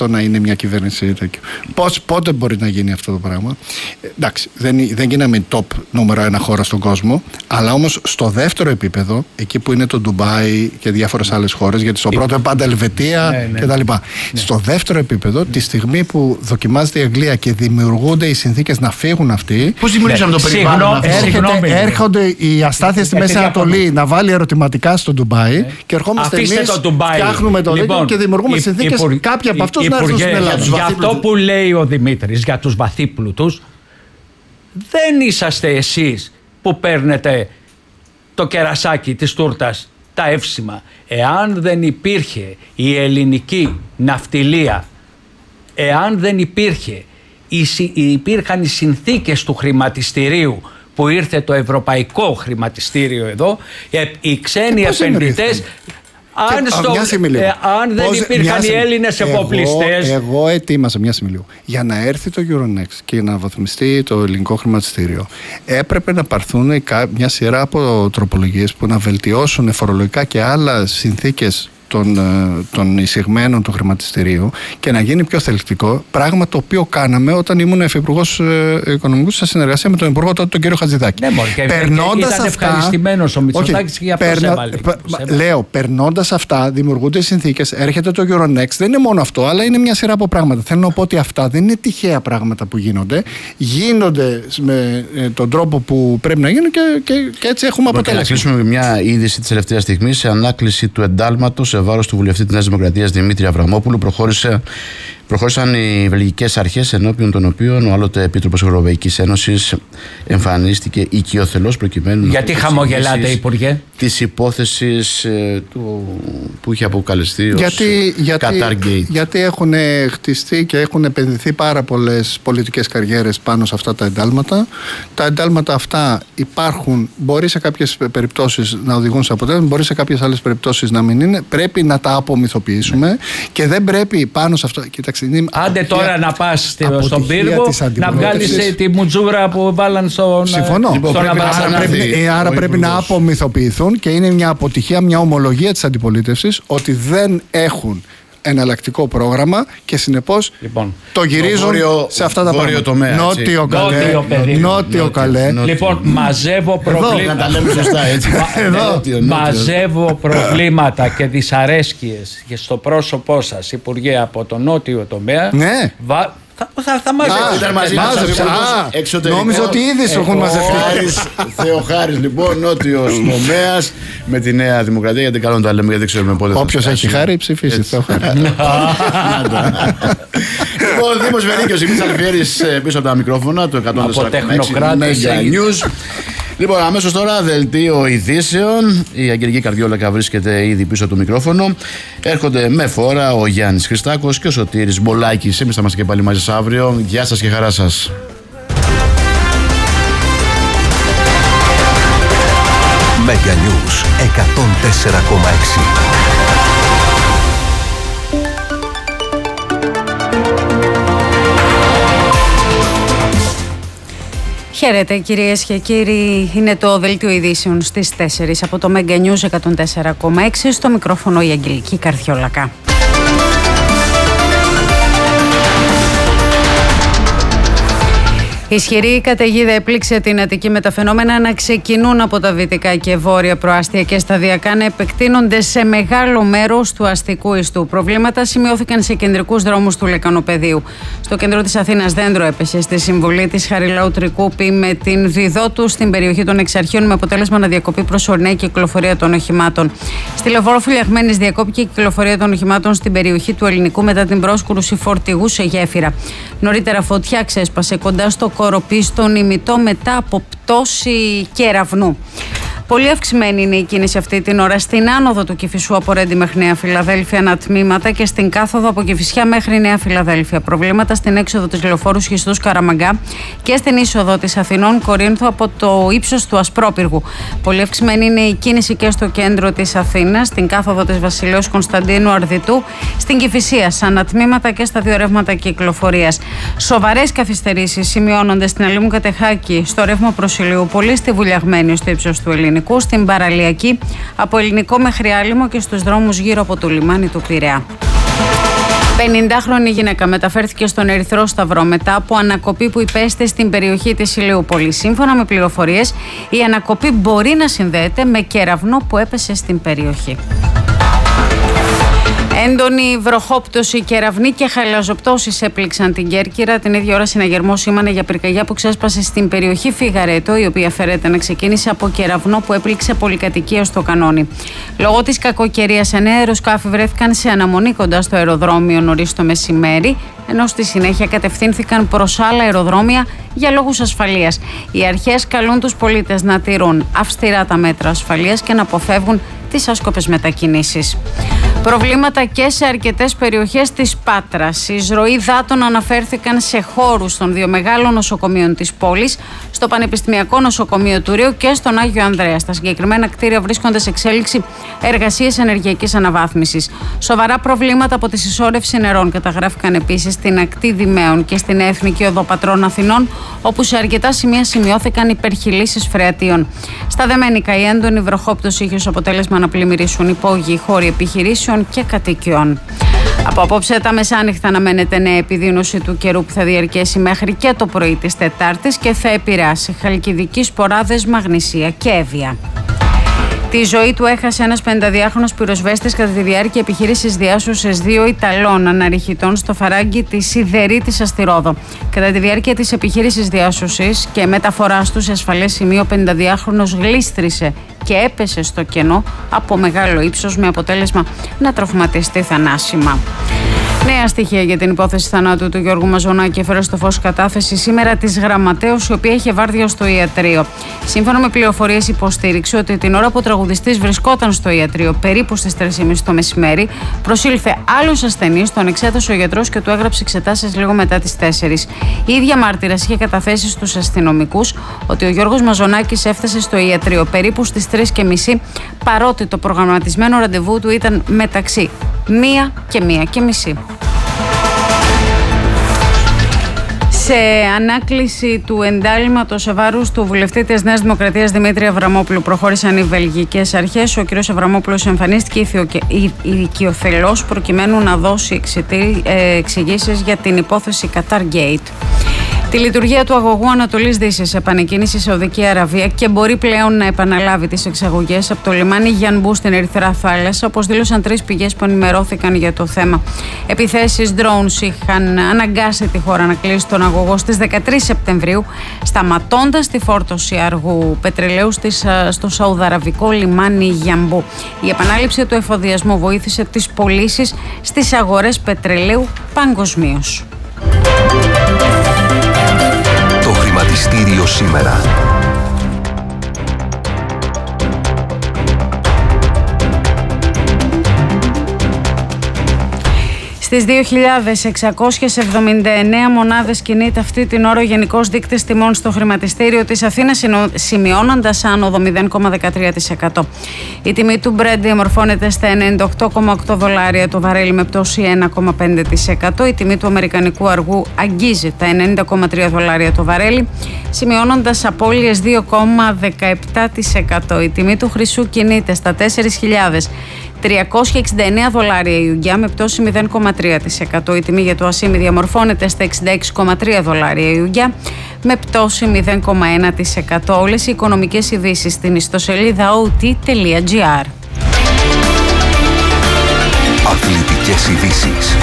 να είναι μια κυβέρνηση τέτοιο. Πότε μπορεί να γίνει αυτό το πράγμα? Εντάξει, δεν γίναμε top νούμερο 1 χώρα στον κόσμο, αλλά όμως στο δεύτερο επίπεδο, εκεί που είναι το Ντουμπάι και διάφορες άλλες χώρες, γιατί στο πρώτο πάντα Ελβετία κτλ. Στο δεύτερο επίπεδο, τη στιγμή που δοκιμάζεται η Αγγλία και δημιουργούνται οι συνθήκες να φύγουν αυτοί. Πώς δημιουργήσαμε το περιβάλλον? Έρχονται οι αστάθειες στη Μέση Ανατολή να βάλει ερωτηματικά στο Ντουμπάι και ερχόμαστε εμείς, φτιάχνουμε το λοιπόν, και δημιουργούμε συνθήκες κάποιοι από αυτούς να έρθουν στην Ελλάδα. Για αυτό που λέει ο Δημήτρης για τους βαθύπλουτους, δεν είσαστε εσείς που παίρνετε το κερασάκι της τούρτας, τα εύσημα. Εάν δεν υπήρχε η ελληνική ναυτιλία, εάν δεν υπήρχαν οι συνθήκες του χρηματιστηρίου που ήρθε το ευρωπαϊκό χρηματιστήριο εδώ, οι ξένοι επενδυτές, αν δεν υπήρχαν οι Έλληνες εφοπλιστές. Εγώ ετοίμασα μια στιγμή λίγο. Για να έρθει το Euronext και να βαθμιστεί το ελληνικό χρηματιστήριο, έπρεπε να πάρθουν μια σειρά από τροπολογίες που να βελτιώσουν φορολογικά και άλλα συνθήκες των εισηγμένων του χρηματιστηρίου και να γίνει πιο θελκτικό, πράγμα το οποίο κάναμε όταν ήμουν υφυπουργός οικονομικού σε συνεργασία με τον υπουργό τότε, τον κύριο Χατζηδάκη. Ήταν ευχαριστημένος ο Μητσοτάκης και γι' αυτό σε έβαλε. Λέω, περνώντας αυτά, δημιουργούνται οι συνθήκες, έρχεται το Euronext, δεν είναι μόνο αυτό, αλλά είναι μια σειρά από πράγματα. Θέλω να πω ότι αυτά δεν είναι τυχαία πράγματα που γίνονται με τον τρόπο που πρέπει να γίνουν και έτσι έχουμε αποτέλεσμα. Να κλείσουμε με μια είδηση της τελευταίας στιγμής. Σε ανάκληση του εντάλματος σε βάρος του βουλευτή της Νέας Δημοκρατίας Δημήτρη Αβραμόπουλου προχώρησαν οι βελγικές αρχές, ενώπιον των οποίων ο άλλοτε Επίτροπος Ευρωπαϊκής Ένωσης εμφανίστηκε οικειοθελώς προκειμένου. Γιατί χαμογελάτε, Υπουργέ? Της υπόθεσης που είχε αποκαλεστεί ως Qatargate. Γιατί έχουν χτιστεί και έχουν επενδυθεί πάρα πολλές πολιτικές καριέρες πάνω σε αυτά τα εντάλματα. Τα εντάλματα αυτά υπάρχουν, μπορεί σε κάποιες περιπτώσεις να οδηγούν σε αποτέλεσμα, μπορεί σε κάποιες άλλες περιπτώσεις να μην είναι. Πρέπει να τα απομυθοποιήσουμε και δεν πρέπει πάνω σε αυτό. Άντε τώρα να πας στον πύργο να βγάλεις τη μουτζούρα που βάλαν στον. Συμφωνώ. Άρα πρέπει να απομυθοποιηθούν και είναι μια αποτυχία, μια ομολογία της αντιπολίτευσης ότι δεν έχουν εναλλακτικό πρόγραμμα και συνεπώς το γυρίζουν σε αυτά τα πράγματα. Νότιο καλέ. Λοιπόν, μαζεύω προβλήματα. Μαζεύω προβλήματα και δυσαρέσκειες και στο πρόσωπό σας, Υπουργέ, από το νότιο τομέα. Ναι. Θα μαζέψω. Νόμιζα ότι ήδη σου έχουν μαζευτεί. Θεοχάρης, λοιπόν, νότιος τομέας με τη Νέα Δημοκρατία. Γιατί καλό να τα λέμε, γιατί δεν ξέρουμε πότε. Όποιος έχει χάρη, ψηφίσει. Θεοχάρη. Λοιπόν, Δήμος Βερίκιος, Δημήτρης Αλφιέρης πίσω από τα μικρόφωνα του 104,6 Mega News. Λοιπόν, αμέσως τώρα δελτίο ειδήσεων. Η Αγγελική Καρδιόλακα βρίσκεται ήδη πίσω από το μικρόφωνο. Έρχονται με φόρα ο Γιάννης Χριστάκος και ο Σωτήρης Μπολάκης. Εμείς θα είμαστε και πάλι μαζί σας αύριο. Γεια σας και χαρά σας. Mega News 104,6. Χαίρετε κυρίες και κύριοι, είναι το δελτίο ειδήσεων στις 4 από το Mega News 104,6, στο μικρόφωνο η Αγγελική Καρδιόλακα. Ισχυρή καταιγίδα έπληξε την Αττική με τα φαινόμενα να ξεκινούν από τα δυτικά και βόρεια προάστια και σταδιακά να επεκτείνονται σε μεγάλο μέρος του αστικού ιστού. Προβλήματα σημειώθηκαν σε κεντρικούς δρόμους του Λεκανοπεδίου. Στο κέντρο της Αθήνας δέντρο έπεσε στη συμβολή της Χαριλάου Τρικούπη με την Διδότου στην περιοχή των Εξαρχείων, με αποτέλεσμα να διακοπεί προσωρινά η κυκλοφορία των οχημάτων. Στη Λεωφόρο Φυλιαγμένης διακόπηκε η κυκλοφορία των οχημάτων στην περιοχή του Ελληνικού μετά την πρόσκρουση φορτηγού σε γέφυρα. Νωρίτερα φωτιά ξέσπασε κοντά στο Κοροπή στον Ημιτό μετά από πτώση κεραυνού. Πολύ αυξημένη είναι η κίνηση αυτή την ώρα στην άνοδο του Κηφισού από Ρέντι μέχρι Νέα Φιλαδέλφια ανατμήματα και στην κάθοδο από Κηφισιά μέχρι Νέα Φιλαδέλφια. Προβλήματα στην έξοδο της Λεωφόρου Σχιστούς Καραμαγκά και στην είσοδο της Αθηνών Κορίνθου από το ύψος του Ασπρόπυργου. Πολύ αυξημένη είναι η κίνηση και στο κέντρο της Αθήνας, στην κάθοδο της Βασιλέως Κωνσταντίνου Αρδιτού, στην Κηφισία, σαν ανατμήματα και στα δύο ρεύματα κυκλοφορίας. Σοβαρές καθυστερήσεις σημειώνονται στην Αλήμου Κατεχάκη, στο ρεύμα Προσιλίου, πολύ στη Βουλιαγμένη στο ύψος του Ελληνικού, στην Παραλιακή από Ελληνικό μέχρι Άλυμο και στους δρόμους γύρω από το λιμάνι του Πειραιά. 50χρονη γυναίκα μεταφέρθηκε στον Ερυθρό Σταυρό μετά από ανακοπή που υπέστη στην περιοχή της Ηλιούπολης. Σύμφωνα με πληροφορίες, η ανακοπή μπορεί να συνδέεται με κεραυνό που έπεσε στην περιοχή. Έντονη βροχόπτωση, κεραυνοί και χαλαζοπτώσεις έπληξαν την Κέρκυρα. Την ίδια ώρα συναγερμό σήμανε για πυρκαγιά που ξέσπασε στην περιοχή Φιγαρέτο, η οποία φέρεται να ξεκίνησε από κεραυνό που έπληξε πολυκατοικία στο Κανόνι. Λόγω της κακοκαιρίας, 9 αεροσκάφη βρέθηκαν σε αναμονή κοντά στο αεροδρόμιο νωρίς το μεσημέρι, ενώ στη συνέχεια κατευθύνθηκαν προς άλλα αεροδρόμια για λόγους ασφαλείας. Οι αρχές καλούν τους πολίτες να τηρούν αυστηρά τα μέτρα ασφαλείας και να αποφεύγουν τις άσκοπες μετακινήσεις. Προβλήματα και σε αρκετές περιοχές της Πάτρας. Η εισρωή υδάτων αναφέρθηκαν σε χώρους των δύο μεγάλων νοσοκομείων της πόλης, στο Πανεπιστημιακό Νοσοκομείο του Ρείου και στον Άγιο Ανδρέα. Στα συγκεκριμένα κτίρια βρίσκονται σε εξέλιξη εργασίες ενεργειακής αναβάθμισης. Σοβαρά προβλήματα από τη συσσόρευση νερών καταγράφηκαν επίσης στην ακτή Δημαίων και στην Εθνική Οδό Πατρών Αθηνών, όπου σε αρκετά σημεία σημειώθηκαν υπερχειλήσεις φρεατίων. Στα Δεμένικα, η έντονη βροχόπτωση είχε ως αποτέλεσμα να πλημμυρίσουν υπόγειοι χώροι επιχειρήσεων και κατοικιών. Από απόψε τα μεσάνυχτα αναμένεται νέα επιδείνωση του καιρού που θα διαρκέσει μέχρι και το πρωί της Τετάρτης και θα επηρεάσει Χαλκιδική, Σποράδες, Μαγνησία και Εύβοια. Τη ζωή του έχασε ένας 52χρονος πυροσβέστης κατά τη διάρκεια επιχείρησης διάσωσης δύο Ιταλών αναρριχητών στο φαράγγι της Σιδερίτης Αστηρόδο. Κατά τη διάρκεια της επιχείρησης διάσωσης και μεταφοράς του σε ασφαλές σημείο, ο 52χρονος γλίστρισε και έπεσε στο κενό από μεγάλο ύψος, με αποτέλεσμα να τραυματιστεί θανάσιμα. Νέα στοιχεία για την υπόθεση θανάτου του Γιώργου Μαζονάκη έφερε στο φως κατάθεση σήμερα της γραμματέως, η οποία είχε βάρδια στο ιατρείο. Σύμφωνα με πληροφορίες, υποστήριξε ότι την ώρα που ο τραγουδιστής βρισκόταν στο ιατρείο, περίπου στις 3:30 το μεσημέρι, προσήλθε άλλος ασθενής, τον εξέτασε ο γιατρός και του έγραψε εξετάσεις λίγο μετά τις 4. Η ίδια μάρτυρας είχε καταθέσει στους αστυνομικούς ότι ο Γιώργος Μαζονάκης έφτασε στο ιατρείο περίπου στις 3:30, παρότι το προγραμματισμένο ραντεβού του ήταν μεταξύ 1 και 1:30. Σε ανάκληση του εντάλματος σε βάρος του βουλευτή της Νέας Δημοκρατίας Δημήτρη Αβραμόπουλου προχώρησαν οι βελγικές αρχές. Ο κ. Αβραμόπουλος εμφανίστηκε οικειοθελώς προκειμένου να δώσει εξηγήσεις για την υπόθεση Qatar Gate. Τη λειτουργία του αγωγού Ανατολής Δύσης επανεκκίνησε η Σαουδική Αραβία και μπορεί πλέον να επαναλάβει τις εξαγωγές από το λιμάνι Γιανμπού στην Ερυθρά Θάλασσα, όπως δήλωσαν 3 πηγές που ενημερώθηκαν για το θέμα. Επιθέσεις drones είχαν αναγκάσει τη χώρα να κλείσει τον αγωγό στις 13 Σεπτεμβρίου, σταματώντας τη φόρτωση αργού πετρελαίου στο σαουδαραβικό λιμάνι Γιανμπού. Η επανάληψη του εφοδιασμού βοήθησε τις πωλήσεις στις αγορές πετρελαίου παγκοσμίως. Το χρηματιστήριο σήμερα. Στις 2.679 μονάδες κινείται αυτή την ώρα ο Γενικός Δείκτης Τιμών στο χρηματιστήριο της Αθήνας, σημειώνοντας άνοδο 0,13%. Η τιμή του Brent διαμορφώνεται στα $98,8 το βαρέλι με πτώση 1,5%. Η τιμή του αμερικανικού αργού αγγίζει τα $90,3 το βαρέλι, σημειώνοντας απώλειες 2,17%. Η τιμή του χρυσού κινείται στα $4.369 η Ιουγκιά με πτώση 0,3%. Η τιμή για το ασίμι διαμορφώνεται στα $66,3 η Ιουγκιά με πτώση 0,1%. Όλες οι οικονομικές ειδήσεις στην ιστοσελίδα ot.gr. Αθλητικές ειδήσεις.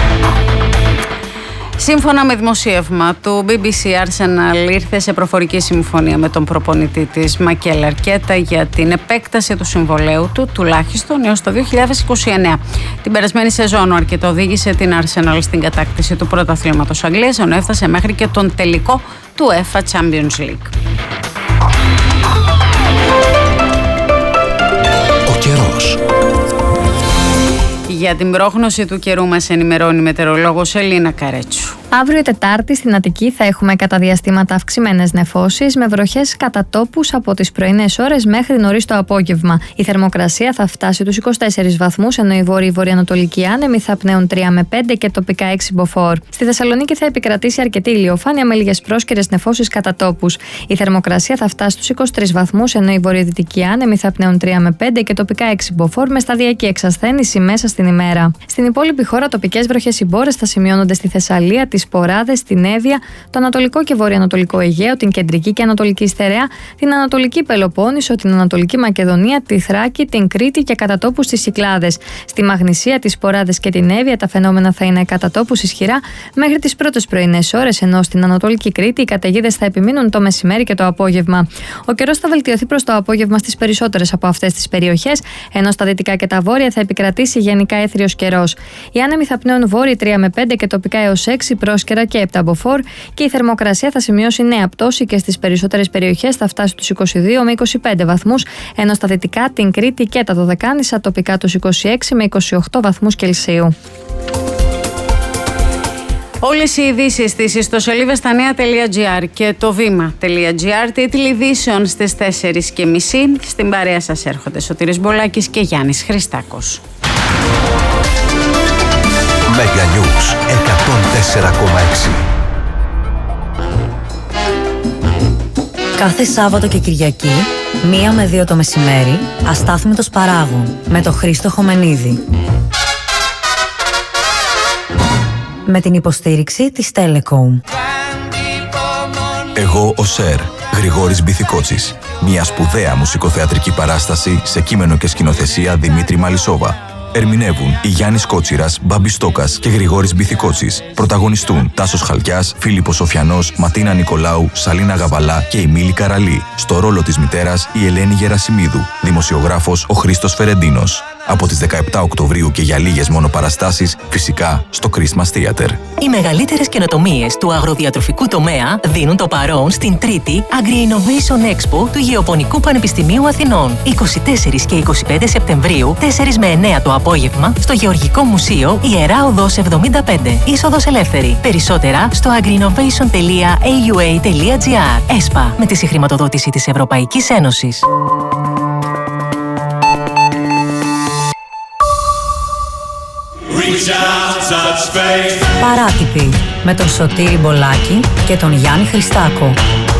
Σύμφωνα με δημοσίευμα του BBC, Arsenal ήρθε σε προφορική συμφωνία με τον προπονητή της Μακέλ Αρκέτα για την επέκταση του συμβολαίου του τουλάχιστον έως το 2029. Την περασμένη σεζόν ο Αρκέτα οδήγησε την Arsenal στην κατάκτηση του πρωταθλήματος Αγγλίας, ενώ έφτασε μέχρι και τον τελικό του UEFA Champions League. Ο καιρός. Για την πρόγνωση του καιρού μας ενημερώνει η μετεωρολόγος Ελίνα Καρέτσου. Αύριο Τετάρτη στην Αττική θα έχουμε κατά διαστήματα αυξημένες νεφώσεις με βροχές κατά τόπους από τις πρωινές ώρες μέχρι νωρίς το απόγευμα. Η θερμοκρασία θα φτάσει τους 24 βαθμούς, ενώ οι βόρειοι-βορειοανατολικοί άνεμοι θα πνέουν 3 με 5 και τοπικά 6 μποφόρ. Στη Θεσσαλονίκη θα επικρατήσει αρκετή ηλιοφάνεια με λίγες πρόσκαιρες νεφώσεις κατά τόπους. Η θερμοκρασία θα φτάσει στους 23 βαθμούς, ενώ οι βορειοδυτικοί άνεμοι θα πνέουν 3 με 5 και τοπικά 6 μποφόρ με σταδιακή εξασθένηση μέσα στην ημέρα. Στην υπόλοιπη χώρα, τοπικές βροχές ή μπόρες θα σημειώνονται στη Θεσσαλία, τις Ποράδες, την Εύβοια, το Ανατολικό και Βορειοανατολικό Αιγαίο, την Κεντρική και Ανατολική Στερεά, την Ανατολική Πελοπόννησο, την Ανατολική Μακεδονία, τη Θράκη, την Κρήτη και κατά τόπους στις Κυκλάδες. Στη Μαγνησία, τις Ποράδες και την Εύβοια τα φαινόμενα θα είναι κατά τόπους ισχυρά μέχρι τις πρώτες πρωινές ώρες, ενώ στην Ανατολική Κρήτη οι καταιγίδες θα επιμείνουν το μεσημέρι και το απόγευμα. Ο καιρός θα βελτιωθεί προς το απόγευμα στις περισσότερες από αυτές τις περιοχές, ενώ στα δυτικά και τα βόρεια θα επικρατήσει γενικά έθριος καιρός. Οι άνεμοι θα πνέουν βόρειοι 3 με 5 και τοπικά έως 6 πρόσκαιρα και 7 μποφόρ και η θερμοκρασία θα σημειώσει νέα πτώση και στις περισσότερες περιοχές θα φτάσει τους 22 με 25 βαθμούς, ενώ στα δυτικά, την Κρήτη και τα Δωδεκάνησα τοπικά τους 26 με 28 βαθμούς Κελσίου. Όλες οι ειδήσεις στις ιστοσελίδες stanea.gr και το βήμα.gr, τίτλοι ειδήσεων στις 4:30. Στην παρέα σας έρχονται Σωτήρης Μπολάκης και Γιάννης Χριστάκος. Mega News 104,6. Κάθε Σάββατο και Κυριακή, 1 με 2 το μεσημέρι, Αστάθμητος Παράγων με τον Χρήστο Χομενίδη. Με την υποστήριξη της Telecom. Εγώ ο Σερ, Γρηγόρης Μπιθικότσης. Μια σπουδαία μουσικοθεατρική παράσταση σε κείμενο και σκηνοθεσία Δημήτρη Μαλισσόβα. Ερμηνεύουν η Γιάννης Κότσιρας, Μπάμπης Στόκας και Γρηγόρης Μπιθικότσης. Πρωταγωνιστούν Τάσος Χαλκιάς, Φίλιππος Σοφιανός, Ματίνα Νικολάου, Σαλίνα Γαβαλά και η Μίλη Καραλή. Στο ρόλο της μητέρας η Ελένη Γερασιμίδου. Δημοσιογράφος ο Χρήστος Φερεντίνος. Από τις 17 Οκτωβρίου και για λίγες μόνο παραστάσεις, φυσικά στο Christmas Theater. Οι μεγαλύτερες καινοτομίες του αγροδιατροφικού τομέα δίνουν το παρόν στην τρίτη Agri-Innovation Expo του Γεωπονικού Πανεπιστημίου Αθηνών. 24 και 25 Σεπτεμβρίου, 4 με 9 το απόγευμα, στο Γεωργικό Μουσείο Ιερά Οδός 75. Είσοδος ελεύθερη. Περισσότερα στο agriinnovation.aua.gr. ΕΣΠΑ, με τη συγχρηματοδότηση της Ευρωπαϊκής Ένωσης. Παράτυποι με τον Σωτήρη Μπολάκη και τον Γιάννη Χριστάκο.